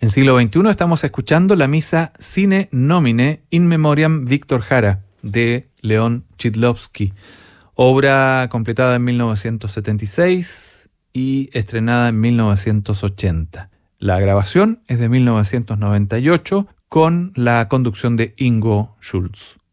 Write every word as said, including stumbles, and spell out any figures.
En siglo veintiuno estamos escuchando la misa Sine Nomine in Memoriam Víctor Jara de León Chidlovsky, obra completada en mil novecientos setenta y seis y estrenada en mil novecientos ochenta. La grabación es de mil novecientos noventa y ocho con la conducción de Ingo Schulz.